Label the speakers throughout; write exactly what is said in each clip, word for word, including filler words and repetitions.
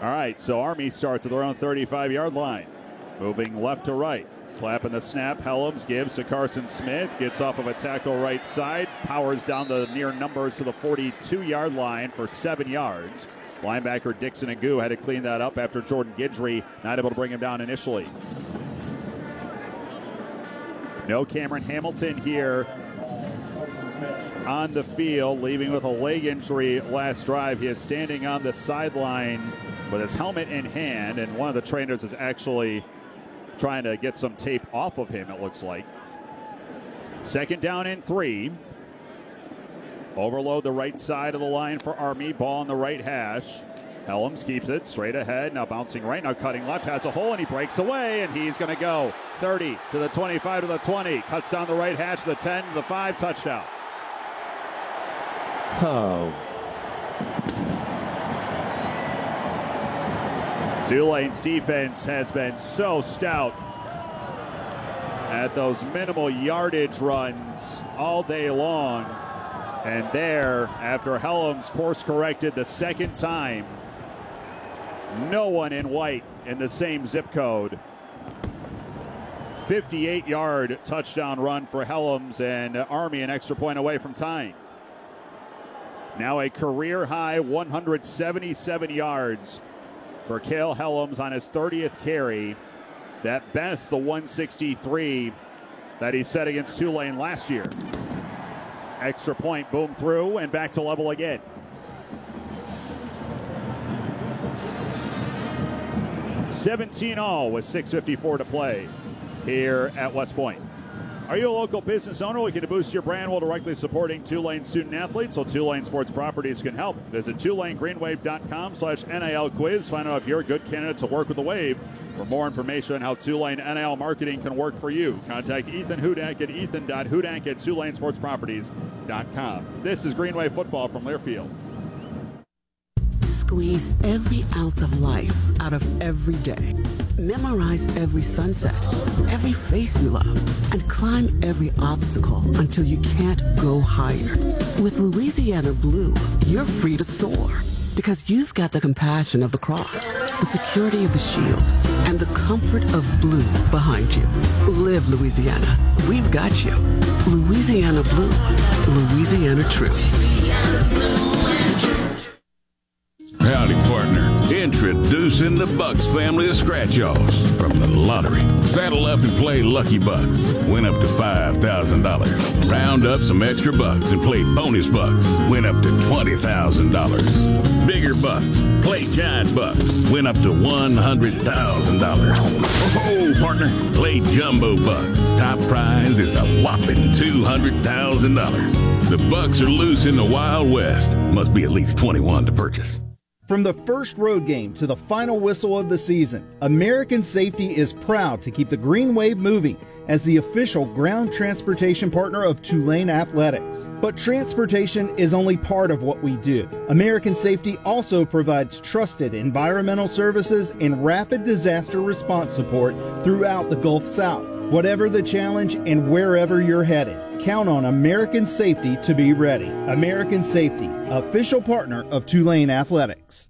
Speaker 1: All right, so Army starts at their own thirty-five-yard line. Moving left to right. Clapping the snap. Helms gives to Carson Smith. Gets off of a tackle right side. Powers down the near numbers to the forty-two-yard line for seven yards. Linebacker Dixon Agu had to clean that up after Jordan Guidry not able to bring him down initially. No Cameron Hamilton here on the field, leaving with a leg injury last drive. He is standing on the sideline with his helmet in hand, and one of the trainers is actually trying to get some tape off of him, it looks like. Second down and three. Overload the right side of the line for Army. Ball on the right hash. Helms keeps it straight ahead. Now bouncing right, now cutting left. Has a hole, and he breaks away, and he's going to go thirty to the twenty-five to the twenty. Cuts down the right hash to the ten to the five. Touchdown.
Speaker 2: Oh.
Speaker 1: Tulane's defense has been so stout at those minimal yardage runs all day long. And there, after Helms course corrected the second time, no one in white in the same zip code. fifty-eight-yard touchdown run for Helms, and Army an extra point away from tying. Now a career-high one hundred seventy-seven yards for Cale Helms on his thirtieth carry. That best, the one sixty-three that he set against Tulane last year. Extra point, boom through, and back to level again. seventeen all with six fifty-four to play here at West Point. Are you a local business owner looking to boost your brand while directly supporting Tulane student athletes? Well, Tulane Sports Properties can help. Visit Tulane Green Wave dot com slash N I L quiz. Find out if you're a good candidate to work with the Wave. For more information on how Tulane N I L marketing can work for you, contact Ethan Hudak at ethan dot hudak at Tulane Sports Properties dot com. This is Green Wave Football from Learfield.
Speaker 3: Squeeze every ounce of life out of every day. Memorize every sunset, every face you love, and climb every obstacle until you can't go higher. With Louisiana Blue, you're free to soar because you've got the compassion of the cross, the security of the shield, and the comfort of blue behind you. Live Louisiana. We've got you. Louisiana Blue. Louisiana True.
Speaker 4: Howdy, partner. Introducing the Bucks family of scratch-offs from the lottery. Saddle up and play Lucky Bucks. Win up to five thousand dollars. Round up some extra bucks and play Bonus Bucks. Win up to twenty thousand dollars. Bigger bucks. Play Giant Bucks. Win up to one hundred thousand dollars. Oh, partner. Play Jumbo Bucks. Top prize is a whopping two hundred thousand dollars. The Bucks are loose in the Wild West. Must be at least twenty-one to purchase.
Speaker 5: From the first road game to the final whistle of the season, American Safety is proud to keep the Green Wave moving as the official ground transportation partner of Tulane Athletics. But transportation is only part of what we do. American Safety also provides trusted environmental services and rapid disaster response support throughout the Gulf South. Whatever the challenge and wherever you're headed, count on American Safety to be ready. American Safety, official partner of Tulane Athletics.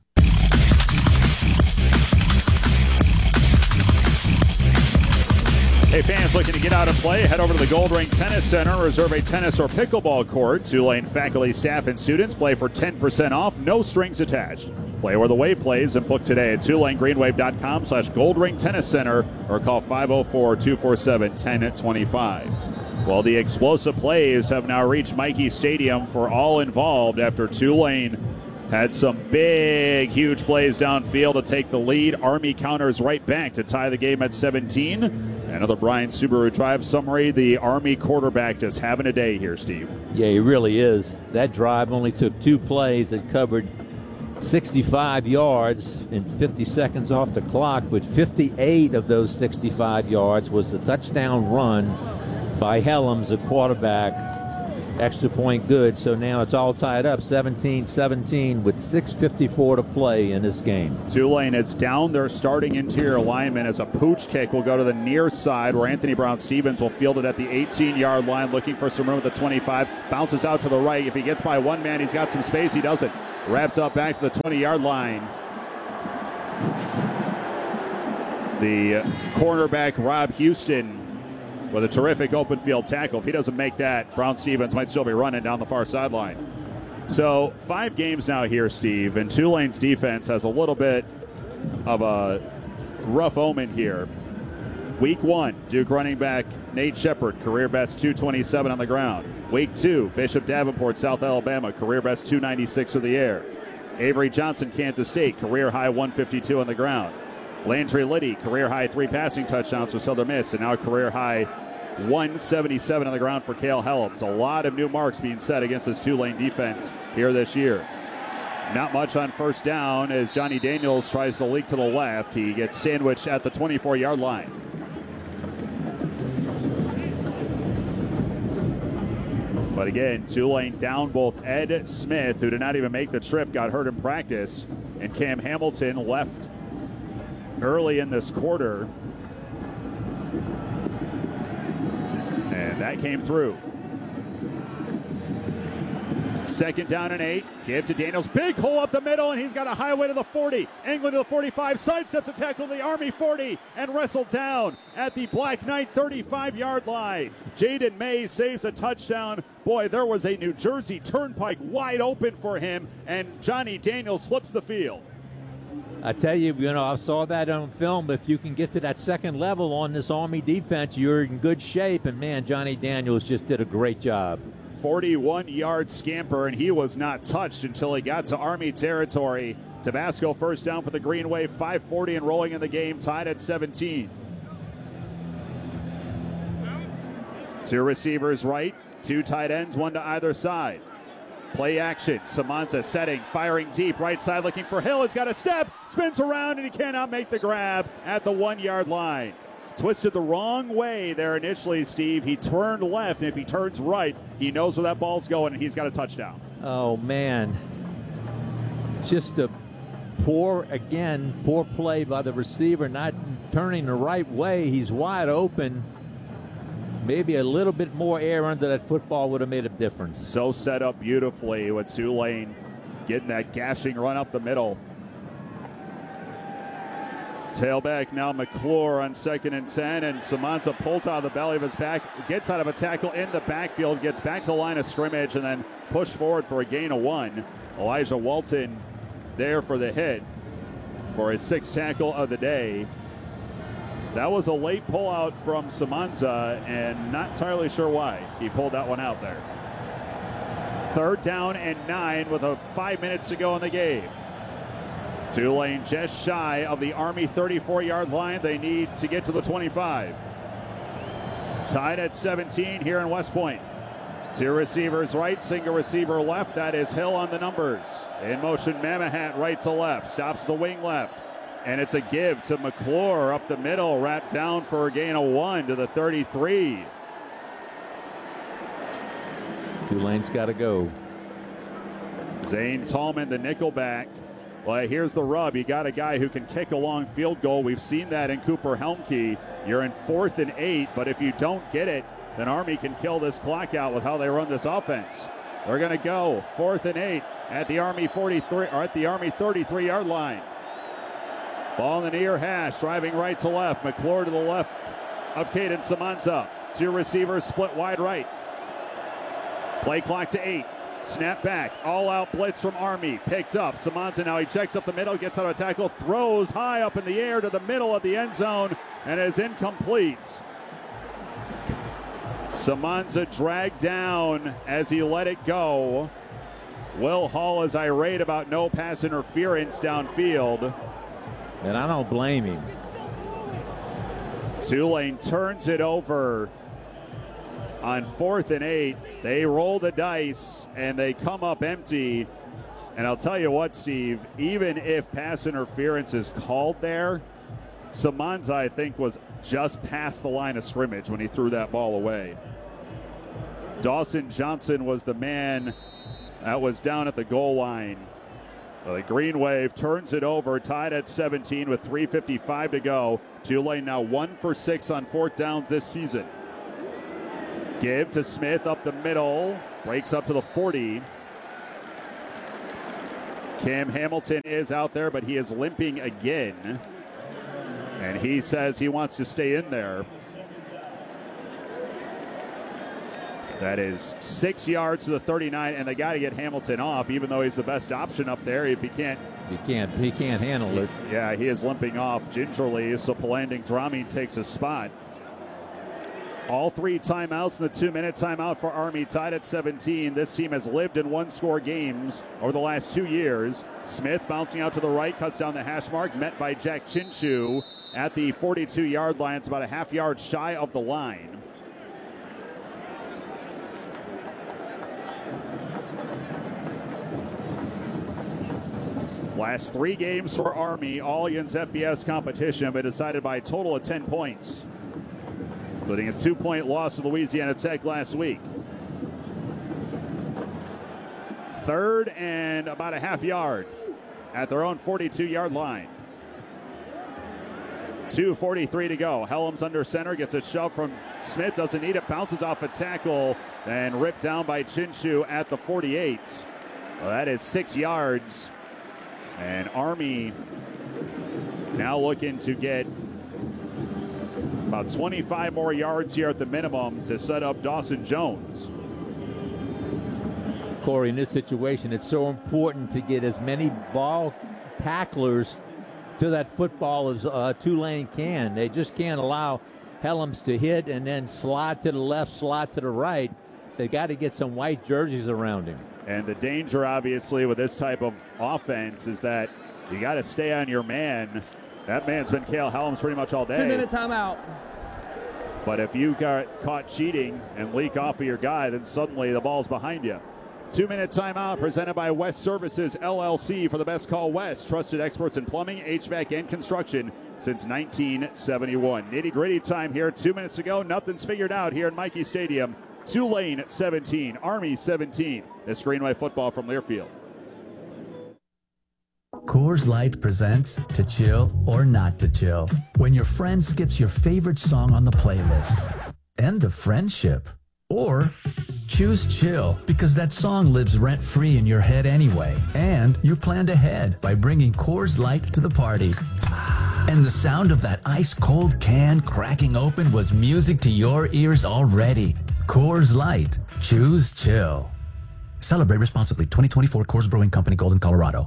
Speaker 1: Hey, fans looking to get out and play, head over to the Gold Ring Tennis Center, reserve a tennis or pickleball court. Tulane faculty, staff, and students play for ten percent off, no strings attached. Play where the wave plays and book today at Tulane Green Wave dot com slash Gold Ring Tennis Center or call five oh four, two four seven, one oh two five. Well, the explosive plays have now reached Michie Stadium for all involved after Tulane had some big, huge plays downfield to take the lead. Army counters right back to tie the game at seventeen. Another Brian Subaru drive summary. The Army quarterback just having a day here, Steve.
Speaker 2: Yeah, he really is. That drive only took two plays that covered sixty-five yards in fifty seconds off the clock, but fifty-eight of those sixty-five yards was the touchdown run by Helms, the quarterback. Extra point good, so now it's all tied up seventeen seventeen with six fifty-four to play in this game.
Speaker 1: Tulane is down their starting interior lineman as a pooch kick will go to the near side where Anthony Brown-Stevens will field it at the eighteen-yard line, looking for some room at the twenty-five. Bounces out to the right. If he gets by one man, he's got some space. He doesn't. Wrapped up back to the twenty-yard line. The cornerback, Rob Houston, with a terrific open field tackle. If he doesn't make that, Brown Stevens might still be running down the far sideline. So five games now here, Steve, and Tulane's defense has a little bit of a rough omen here. Week one, Duke running back Nate Shepard, career best two twenty-seven on the ground. Week two, Bishop Davenport, South Alabama, career best two ninety-six through the air. Avery Johnson, Kansas State, career high one fifty-two on the ground. Landry Liddy, career high three passing touchdowns for Southern Miss, and now career high one seventy-seven on the ground for Cale Helms. A lot of new marks being set against this Tulane defense here this year. Not much on first down as Johnny Daniels tries to leak to the left. He gets sandwiched at the twenty-four-yard line. But again, Tulane down both Ed Smith, who did not even make the trip, got hurt in practice, and Cam Hamilton left early in this quarter. And that came through. Second down and eight. Give to Daniels. Big hole up the middle, and he's got a highway to the forty. England to the forty-five. Sidesteps a tackle to the Army forty and wrestled down at the Black Knight thirty-five-yard line. Jaden Mays saves a touchdown. Boy, there was a New Jersey Turnpike wide open for him, and Johnny Daniels flips the field.
Speaker 2: I tell you, you know, I saw that on film. If you can get to that second level on this Army defense, you're in good shape. And, man, Johnny Daniels just did a great job.
Speaker 1: forty-one-yard scamper, and he was not touched until he got to Army territory. Tabasco first down for the Green Wave, five forty and rolling in the game, tied at seventeen. Two receivers right, two tight ends, one to either side. Play action, Samanza setting, firing deep, right side looking for Hill. He's got a step, spins around, and he cannot make the grab at the one-yard line. Twisted the wrong way there initially, Steve. He turned left, and if he turns right, he knows where that ball's going, and he's got a touchdown.
Speaker 2: Oh, man. Just a poor, again, poor play by the receiver, not turning the right way. He's wide open. Maybe a little bit more air under that football would have made a difference.
Speaker 1: So set up beautifully with Tulane getting that gashing run up the middle. Tailback now McClure on second and ten, and Samanza pulls out of the belly of his back, gets out of a tackle in the backfield, gets back to the line of scrimmage, and then pushed forward for a gain of one. Elijah Walton there for the hit for his sixth tackle of the day. That was a late pullout from Samanza, and not entirely sure why he pulled that one out there. Third down and nine with a five minutes to go in the game. Tulane just shy of the Army thirty-four-yard line. They need to get to the twenty-five. Tied at seventeen here in West Point. Two receivers right, single receiver left. That is Hill on the numbers. In motion, Mamahat right to left. Stops the wing left. And it's a give to McClure up the middle, wrapped down for a gain of one to the thirty-three.
Speaker 2: Tulane's got to go.
Speaker 1: Zane Tallman, the nickelback. Well, here's the rub. You got a guy who can kick a long field goal. We've seen that in Cooper Helmke. You're in fourth and eight, but if you don't get it, then Army can kill this clock out with how they run this offense. They're going to go fourth and eight at the Army forty-three or at the Army thirty-three-yard line. Ball in the near hash, driving right to left. McClure to the left of Caden Samanza. Two receivers split wide right. Play clock to eight. Snap back. All-out blitz from Army. Picked up. Samanza now he checks up the middle, gets out of tackle, throws high up in the air to the middle of the end zone, and is incomplete. Samanza dragged down as he let it go. Will Hall is irate about no pass interference downfield.
Speaker 2: And I don't blame him.
Speaker 1: Tulane turns it over on fourth and eight. They roll the dice, and they come up empty. And I'll tell you what, Steve, even if pass interference is called there, Samanza, I think, was just past the line of scrimmage when he threw that ball away. Dawson Johnson was the man that was down at the goal line. Well, the Green Wave turns it over, tied at seventeen with three fifty-five to go. Tulane now one for six on fourth downs this season. Give to Smith up the middle, breaks up to the forty. Cam Hamilton is out there, but he is limping again. And he says he wants to stay in there. That is six yards to the thirty-nine, and they got to get Hamilton off, even though he's the best option up there. If he can't,
Speaker 2: he can't, he can't handle it.
Speaker 1: Yeah, he is limping off gingerly. So Palanding Dramine takes a spot. All three timeouts in the two-minute timeout for Army, tied at seventeen. This team has lived in one-score games over the last two years. Smith bouncing out to the right, cuts down the hash mark, met by Jack Chinchu at the forty-two-yard line. It's about a half yard shy of the line. Last three games for Army, all against F B S competition, but decided by a total of ten points, including a two-point loss to Louisiana Tech last week. Third and about a half yard at their own forty-two-yard line. two forty-three to go. Helms under center, gets a shove from Smith, doesn't need it, bounces off a tackle, and ripped down by Chinchu at the forty-eight. Well, that is six yards. And Army now looking to get about twenty-five more yards here at the minimum to set up Dawson Jones.
Speaker 2: Corey, in this situation, it's so important to get as many ball tacklers to that football as uh, Tulane can. They just can't allow Helms to hit and then slide to the left, slide to the right. They got to get some white jerseys around him.
Speaker 1: And the danger, obviously, with this type of offense is that you got to stay on your man. That man's been Cale Helms pretty much all day.
Speaker 6: Two-minute timeout.
Speaker 1: But if you got caught cheating and leak off of your guy, then suddenly the ball's behind you. Two-minute timeout presented by West Services, L L C, for the best call West. Trusted experts in plumbing, H V A C, and construction since nineteen seventy-one. Nitty-gritty time here. Two minutes ago, nothing's figured out here in Michie Stadium. Tulane seventeen, Army seventeen. This Greenway football from Learfield.
Speaker 7: Coors Light presents To Chill or Not to Chill. When your friend skips your favorite song on the playlist. End of friendship. Or choose chill because that song lives rent-free in your head anyway. And you planned ahead by bringing Coors Light to the party. And the sound of that ice-cold can cracking open was music to your ears already. Coors Light. Choose chill. Celebrate responsibly. twenty twenty-four Coors Brewing Company, Golden, Colorado.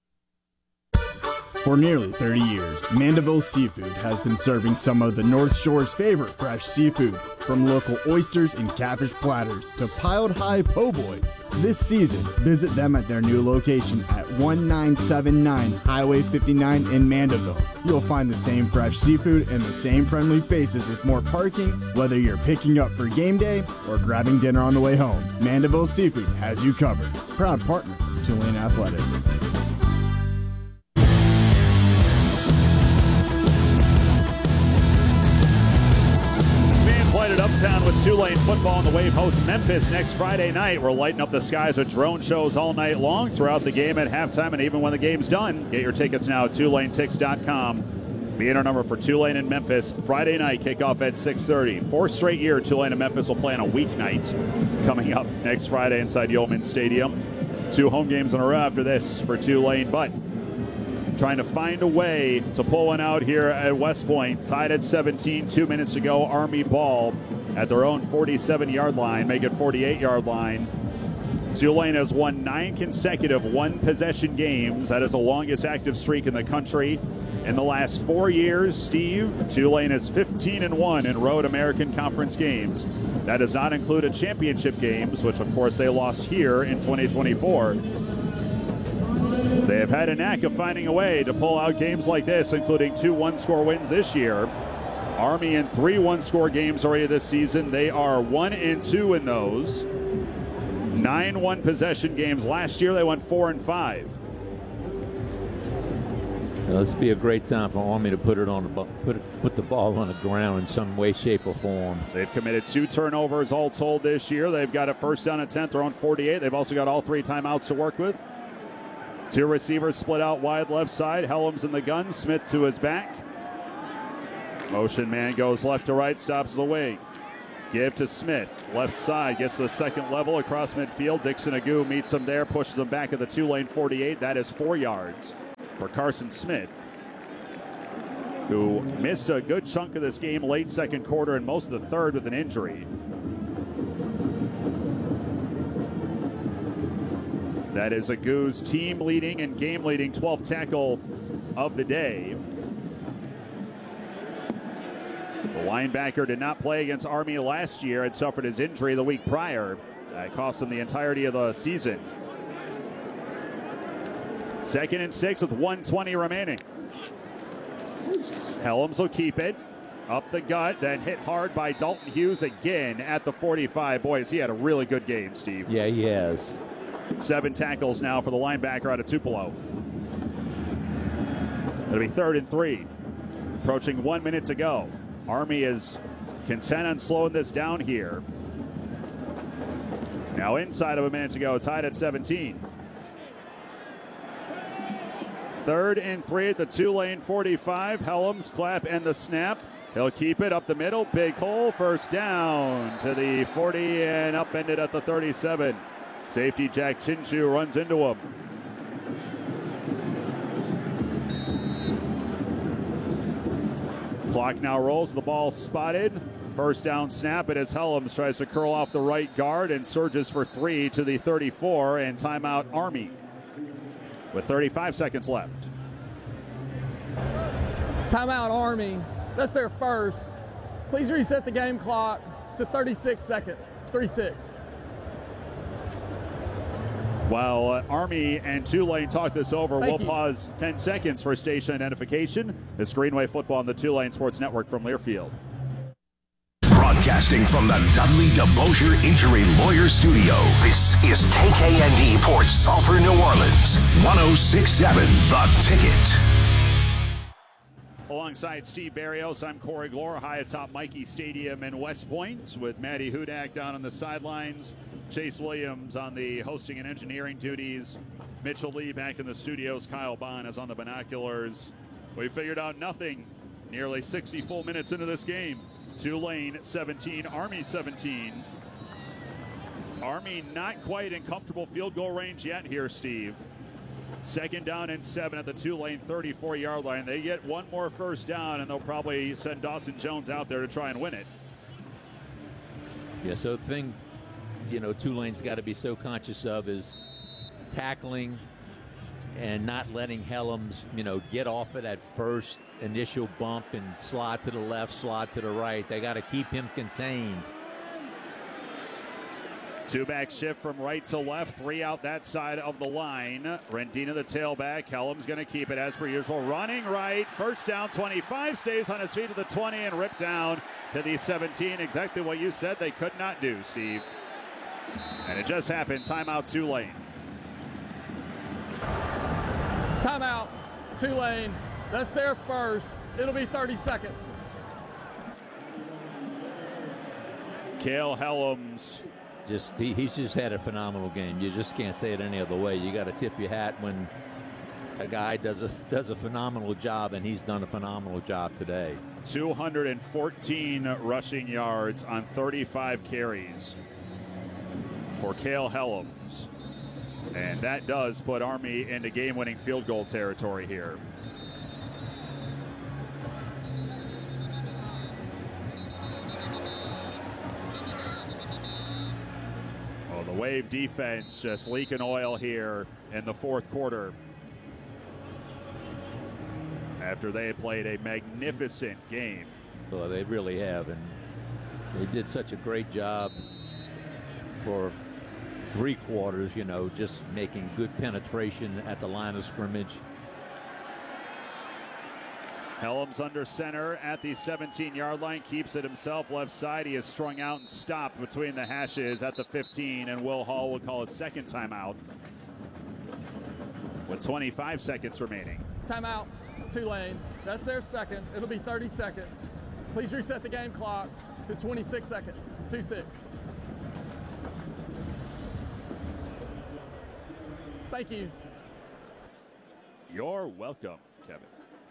Speaker 8: For nearly thirty years, Mandeville Seafood has been serving some of the North Shore's favorite fresh seafood, from local oysters and catfish platters to piled high po' boys. This season, visit them at their new location at nineteen seventy-nine Highway fifty-nine in Mandeville. You'll find the same fresh seafood and the same friendly faces with more parking, whether you're picking up for game day or grabbing dinner on the way home. Mandeville Seafood has you covered. Proud partner of Tulane Athletics.
Speaker 1: Lighted uptown with Tulane football, and the Wave hosts Memphis next Friday night. We're lighting up the skies with drone shows all night long throughout the game, at halftime, and even when the game's done. Get your tickets now at Tulane Tix dot com. Be in our number for Tulane and Memphis Friday night, kickoff at six thirty. Fourth straight year Tulane and Memphis will play on a weeknight coming up next Friday inside Yeoman Stadium. Two home games in a row after this for Tulane, but trying to find a way to pull one out here at West Point. Tied at seventeen, two minutes to go. Army ball at their own forty-seven-yard line, make it forty-eight-yard line. Tulane has won nine consecutive one-possession games. That is the longest active streak in the country. In the last four years, Steve, Tulane is fifteen and one in road American Conference games. That does not include a championship games, which of course they lost here in twenty twenty-four. They have had a knack of finding a way to pull out games like this, including two one-score wins this year. Army in three one-score games already this season. They are one and two in those. Nine one-possession games last year. They went four and five.
Speaker 2: Well, this would be a great time for Army to put it on the put it, put the ball on the ground in some way, shape, or form.
Speaker 1: They've committed two turnovers all told this year. They've got a first down and ten. They're on forty-eight. They've also got all three timeouts to work with. Two receivers split out wide left side. Helms in the gun. Smith to his back. Motion man goes left to right, stops the wing. Give to Smith. Left side, gets to the second level across midfield. Dixon Agu meets him there, pushes him back at the Tulane forty-eight. That is four yards for Carson Smith. who missed a good chunk of this game late second quarter and most of the third with an injury. That is Agu's team leading and game leading twelfth tackle of the day. The linebacker did not play against Army last year, had suffered his injury the week prior. That cost him the entirety of the season. Second and six with one twenty remaining. Helms will keep it. Up the gut, then hit hard by Dalton Hughes again at the forty-five. Boys, he had a really good game, Steve.
Speaker 2: Yeah, he has.
Speaker 1: Seven tackles now for the linebacker out of Tupelo. It'll be third and three. Approaching one minute to go. Army is content on slowing this down here. Now inside of a minute to go, tied at seventeen. Third and three at the Tulane forty-five. Helms, clap, and the snap. He'll keep it up the middle. Big hole. First down to the forty and upended at the thirty-seven. Safety Jack Chinchu runs into him. Clock now rolls. The ball spotted. First down snap. It is Helms tries to curl off the right guard and surges for three to the thirty-four, and timeout Army with thirty-five seconds left.
Speaker 6: Timeout Army. That's their first. Please reset the game clock to thirty-six seconds. three six.
Speaker 1: While uh, Army and Tulane talk this over,
Speaker 6: Thank
Speaker 1: we'll
Speaker 6: you.
Speaker 1: pause ten seconds for station identification. It's Greenway Football on the Tulane Sports Network from Learfield.
Speaker 9: Broadcasting from the Dudley DeBosier Injury Lawyer Studio, this is K K N D Port Sulphur, New Orleans, one oh six point seven The Ticket.
Speaker 1: Alongside Steve Barrios, I'm Corey Glore, high atop Mikey Stadium in West Point with Maddie Hudak down on the sidelines, Chase Williams on the hosting and engineering duties, Mitchell Lee back in the studios, Kyle Bond is on the binoculars. We figured out nothing nearly sixty full minutes into this game. Tulane seventeen, Army seventeen. Army not quite in comfortable field goal range yet here, Steve. Second down and seven at the Tulane thirty-four yard line. They get one more first down, and they'll probably send Dawson Jones out there to try and win it.
Speaker 2: Yeah, so the thing, you know, Tulane's got to be so conscious of is tackling and not letting Helms, you know, get off of that first initial bump and slide to the left, slide to the right. They got to keep him contained.
Speaker 1: Two-back shift from right to left, three out that side of the line. Rendina the tailback. Helms going to keep it as per usual. Running right, first down, twenty-five, stays on his feet to the twenty and ripped down to the seventeen. Exactly what you said they could not do, Steve. And it just happened. Timeout Tulane.
Speaker 6: Timeout Tulane. That's their first. It'll be thirty seconds.
Speaker 1: Cale Helms.
Speaker 2: Just he, he's just had a phenomenal game. You just can't say it any other way. You got to tip your hat when a guy does a does a phenomenal job, and he's done a phenomenal job today.
Speaker 1: two hundred fourteen rushing yards on thirty-five carries for Cale Helms. And that does put Army into game-winning field goal territory here. Oh, the Wave defense just leaking oil here in the fourth quarter, after they played a magnificent game.
Speaker 2: Well, they really have, and they did such a great job for three quarters, you know, just making good penetration at the line of scrimmage.
Speaker 1: Helms under center at the seventeen yard line, keeps it himself left side. He is strung out and stopped between the hashes at the fifteen, and Will Hall will call his second timeout with twenty-five seconds remaining.
Speaker 6: Timeout Tulane. That's their second. It'll be thirty seconds. Please reset the game clock to twenty-six seconds. two six. Thank you.
Speaker 1: You're welcome, Kevin.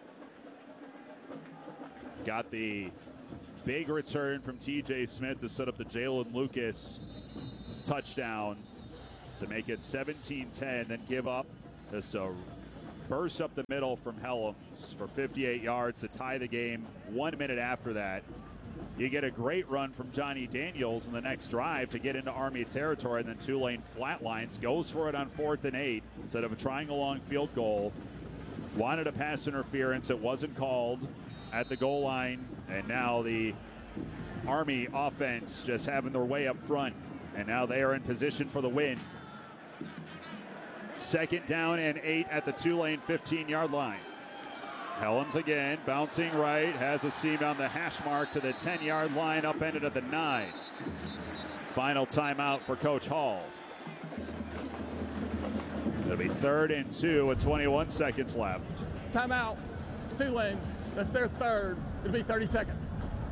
Speaker 1: Got the big return from T J Smith to set up the Jalen Lucas touchdown to make it seventeen ten, then give up just a burst up the middle from Helms for fifty-eight yards to tie the game. One minute after that, you get a great run from Johnny Daniels in the next drive to get into Army territory, and then Tulane flatlines, goes for it on fourth and eight instead of trying a long field goal. Wanted a pass interference. It wasn't called at the goal line, and now the Army offense just having their way up front, and now they are in position for the win. Second down and eight at the Tulane fifteen-yard line. Helms again, bouncing right, has a seam on the hash mark to the ten-yard line, upended at the nine. Final timeout for Coach Hall. It'll be third and two with twenty-one seconds left.
Speaker 6: Timeout, Tulane. That's their third. It'll be thirty seconds.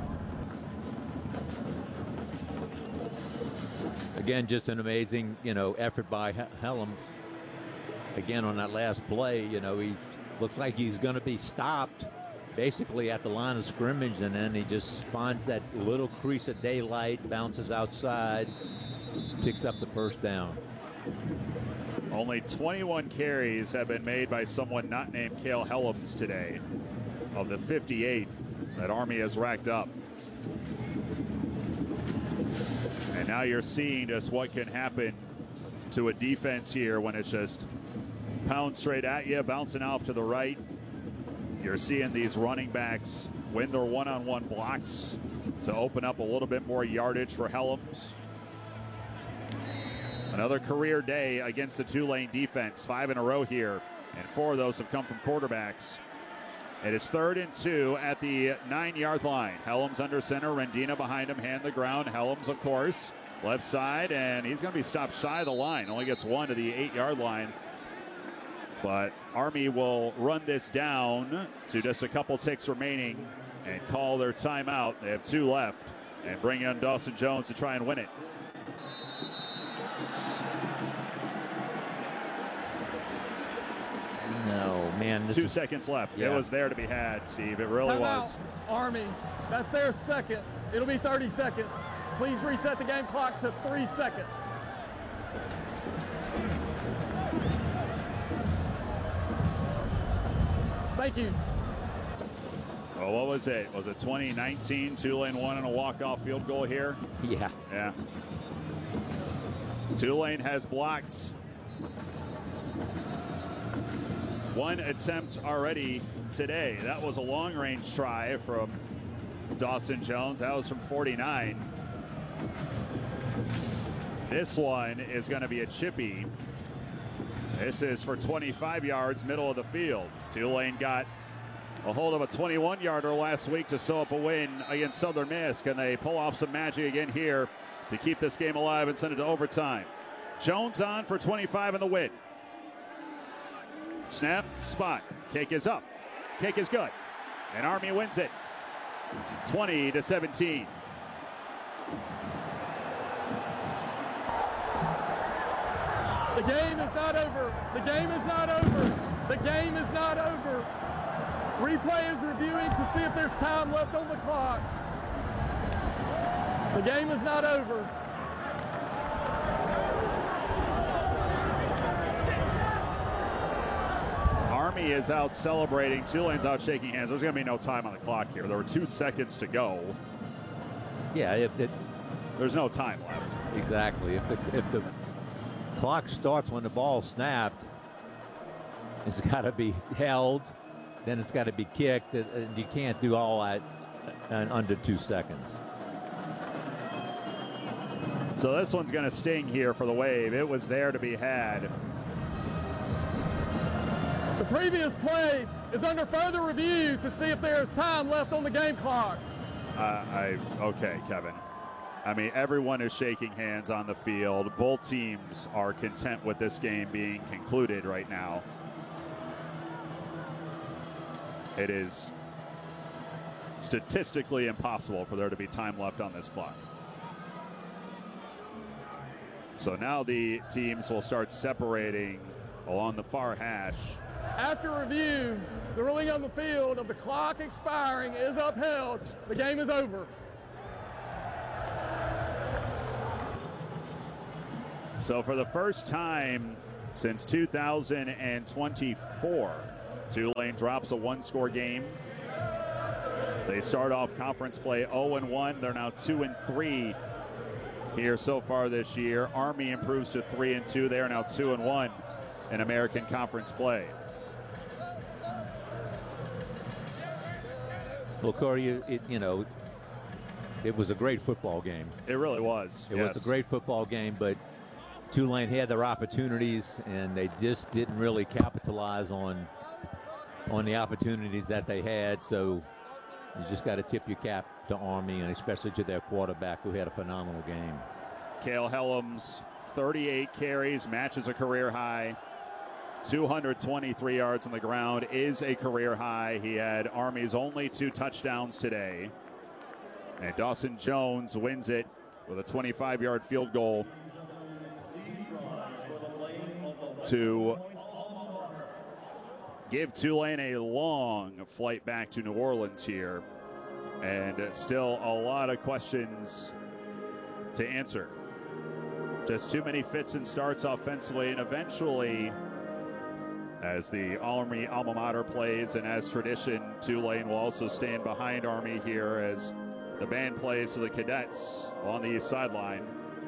Speaker 2: Again, just an amazing, you know, effort by Helms. Again, on that last play, you know, he looks like he's going to be stopped basically at the line of scrimmage, and then he just finds that little crease of daylight, bounces outside, picks up the first down.
Speaker 1: Only twenty-one carries have been made by someone not named Cale Helms today of the fifty-eight that Army has racked up. And now you're seeing just what can happen to a defense here when it's just pound straight at you, bouncing off to the right. You're seeing these running backs win their one-on-one blocks to open up a little bit more yardage for Helms. Another career day against the Tulane defense, five in a row here, and four of those have come from quarterbacks. It is third and two at the nine-yard line. Helms under center, Rendina behind him, hand the ground. Helms, of course, left side, and he's going to be stopped shy of the line. Only gets one to the eight-yard line. But Army will run this down to just a couple ticks remaining and call their timeout. They have two left and bring in Dawson Jones to try and win it.
Speaker 2: No, man.
Speaker 1: Two is... seconds left. Yeah. It was there to be had, Steve. It really
Speaker 6: Timeout,
Speaker 1: was.
Speaker 6: Army, that's their second. It'll be thirty seconds. Please reset the game clock to three seconds. Thank you.
Speaker 1: Well, what was it? Was it twenty nineteen? Tulane won on a walk-off field goal here?
Speaker 2: Yeah.
Speaker 1: Yeah. Tulane has blocked one attempt already today. That was a long-range try from Dawson Jones. That was from forty-nine. This one is going to be a chippy. This is for twenty-five yards, middle of the field. Tulane got a hold of a twenty-one-yarder last week to sew up a win against Southern Miss. Can they pull off some magic again here to keep this game alive and send it to overtime? Jones on for twenty-five in the win. Snap, spot. Kick is up. Kick is good. And Army wins it. twenty to seventeen.
Speaker 6: The game is not over. The game is not over. The game is not over. Replay is reviewing to see if there's time left on the clock. The game is not over.
Speaker 1: Army is out celebrating. Tulane's out shaking hands. There's going to be no time on the clock here. There were two seconds to go.
Speaker 2: Yeah, it, it,
Speaker 1: there's no time left.
Speaker 2: Exactly. If the if the clock starts when the ball snapped, it's got to be held, then it's got to be kicked, and you can't do all that in under two seconds.
Speaker 1: So this one's going to sting here for the Wave. It was there to be had.
Speaker 6: The previous play is under further review to see if there is time left on the game clock.
Speaker 1: Uh, I okay, Kevin. I mean, everyone is shaking hands on the field. Both teams are content with this game being concluded right now. It is statistically impossible for there to be time left on this clock. So now the teams will start separating along the far hash.
Speaker 6: After review, the ruling on the field of the clock expiring is upheld. The game is over.
Speaker 1: So for the first time since two thousand twenty-four. Tulane drops a one-score game. They start off conference play oh and one. They're now two and three here so far this year. Army improves to three and two. They are now two and one in American Conference play.
Speaker 2: Well, Corey, it, you know, it was a great football game.
Speaker 1: It really was.
Speaker 2: It
Speaker 1: yes.
Speaker 2: was a great football game, but Tulane had their opportunities, and they just didn't really capitalize on on the opportunities that they had. So you just got to tip your cap to Army, and especially to their quarterback, who had a phenomenal game.
Speaker 1: Cale Helms, thirty-eight carries, matches a career high. two hundred twenty-three yards on the ground is a career high. He had Army's only two touchdowns today. And Dawson Jones wins it with a twenty-five-yard field goal to give Tulane a long flight back to New Orleans here. And still a lot of questions to answer. Just too many fits and starts offensively, and eventually, as the Army alma mater plays and as tradition, Tulane will also stand behind Army here as the band plays to the cadets on the east sideline.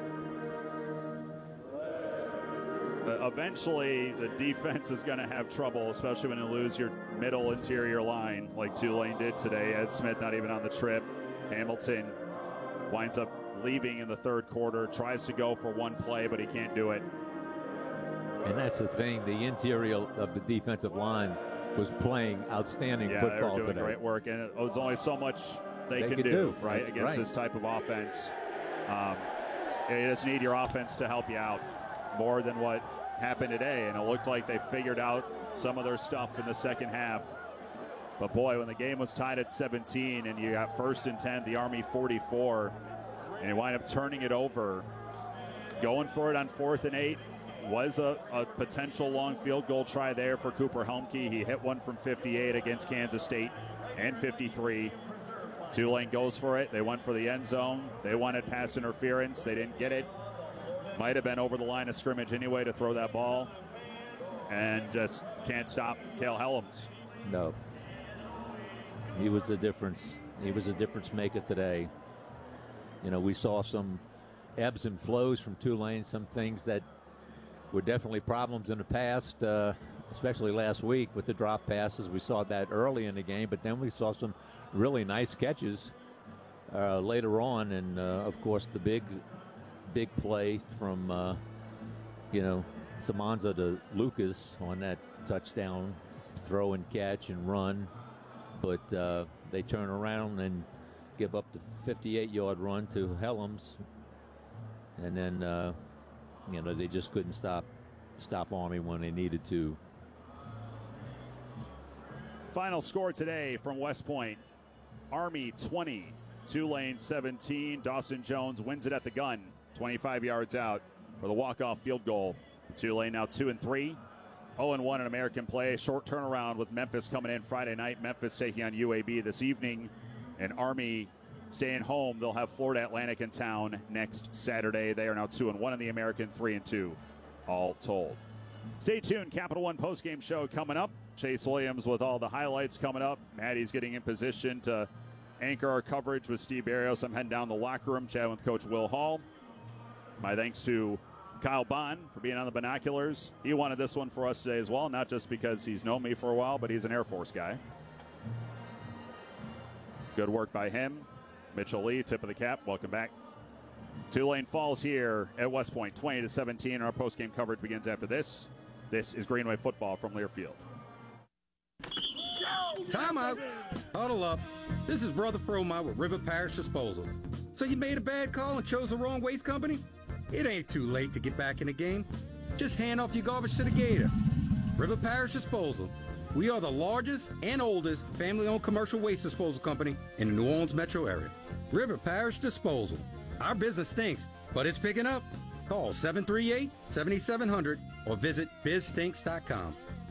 Speaker 1: But eventually, the defense is going to have trouble, especially when you lose your middle interior line like Tulane did today. Ed Smith not even on the trip. Hamilton winds up leaving in the third quarter, tries to go for one play, but he can't do it.
Speaker 2: And that's the thing. The interior of the defensive line was playing outstanding
Speaker 1: yeah,
Speaker 2: football
Speaker 1: they were doing
Speaker 2: today.
Speaker 1: Great work, and it was only so much they,
Speaker 2: they
Speaker 1: can
Speaker 2: could
Speaker 1: do,
Speaker 2: do.
Speaker 1: right,
Speaker 2: That's
Speaker 1: against
Speaker 2: right.
Speaker 1: this type of offense. Um, you just need your offense to help you out more than what happened today, and it looked like they figured out some of their stuff in the second half. But boy, when the game was tied at seventeen and you got first and ten, the Army forty-four, and you wind up turning it over, going for it on fourth and eight. Was a, a potential long field goal try there for Cooper Helmke. He hit one from fifty-eight against Kansas State and fifty-three. Tulane goes for it. They went for the end zone. They wanted pass interference. They didn't get it. Might have been over the line of scrimmage anyway to throw that ball. And just can't stop Cale Helms.
Speaker 2: No. He was a difference. He was a difference maker today. You know, we saw some ebbs and flows from Tulane, some things that were definitely problems in the past, uh, especially last week with the drop passes. We saw that early in the game, but then we saw some really nice catches uh, later on. And, uh, of course, the big, big play from, uh, you know, Samanza to Lucas on that touchdown throw and catch and run. But uh, they turn around and give up the fifty-eight-yard run to Helms. And then, uh, you know, they just couldn't stop stop Army when they needed to.
Speaker 1: Final score today from West Point. Army twenty, Tulane seventeen. Dawson Jones wins it at the gun, twenty-five yards out for the walk-off field goal. Tulane now two and three, oh and one in American play. Short turnaround with Memphis coming in Friday night. Memphis taking on U A B this evening. And Army staying home. They'll have Florida Atlantic in town next Saturday. They are now two and one in the American, three and two, all told. Stay tuned. Capital One postgame show coming up. Chase Williams with all the highlights coming up. Maddie's getting in position to anchor our coverage with Steve Barrios. I'm heading down the locker room, chatting with Coach Will Hall. My thanks to Kyle Bond for being on the binoculars. He wanted this one for us today as well, not just because he's known me for a while, but he's an Air Force guy. Good work by him. Mitchell Lee, tip of the cap. Welcome back. Tulane falls here at West Point, twenty to seventeen. Our postgame coverage begins after this. This is Greenway football from Learfield.
Speaker 10: Time out. Huddle up. This is Brother Fromont with River Parish Disposal. So you made a bad call and chose the wrong waste company? It ain't too late to get back in the game. Just hand off your garbage to the gator. River Parish Disposal. We are the largest and oldest family-owned commercial waste disposal company in the New Orleans metro area. River Parish Disposal. Our business stinks, but it's picking up. Call seven three eight, seven seven zero zero or visit biz stinks dot com.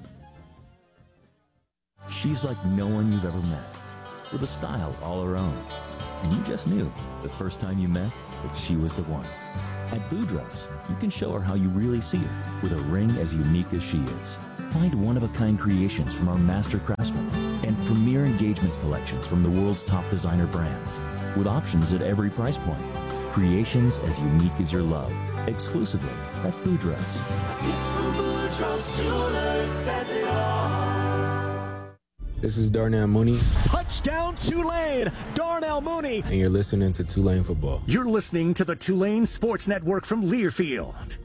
Speaker 11: She's like no one you've ever met, with a style all her own. And you just knew the first time you met that she was the one. At Boudreaux's, you can show her how you really see her with a ring as unique as she is. Find one-of-a-kind creations from our master craftsmen and premier engagement collections from the world's top designer brands with options at every price point. Creations as unique as your love, exclusively at Boudreaux's.
Speaker 12: This is Darnell Mooney.
Speaker 13: Touchdown Tulane, Darnell Mooney.
Speaker 12: And you're listening to Tulane Football.
Speaker 13: You're listening to the Tulane Sports Network from Learfield.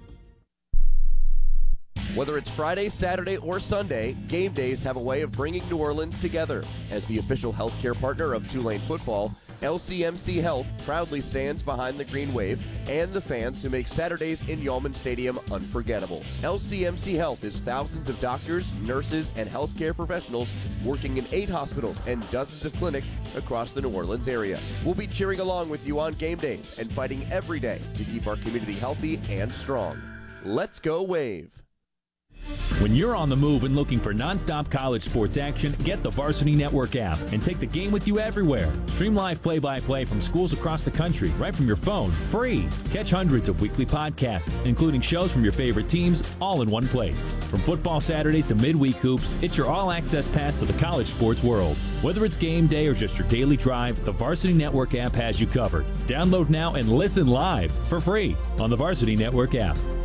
Speaker 14: Whether it's Friday, Saturday, or Sunday, game days have a way of bringing New Orleans together. As the official healthcare partner of Tulane football, L C M C Health proudly stands behind the Green Wave and the fans who make Saturdays in Yulman Stadium unforgettable. L C M C Health is thousands of doctors, nurses, and healthcare professionals working in eight hospitals and dozens of clinics across the New Orleans area. We'll be cheering along with you on game days and fighting every day to keep our community healthy and strong. Let's go Wave!
Speaker 15: When you're on the move and looking for nonstop college sports action, get the Varsity Network app and take the game with you everywhere. Stream live play-by-play from schools across the country right from your phone, free. Catch hundreds of weekly podcasts, including shows from your favorite teams, all in one place. From football Saturdays to midweek hoops, it's your all-access pass to the college sports world. Whether it's game day or just your daily drive, the Varsity Network app has you covered. Download now and listen live for free on the Varsity Network app.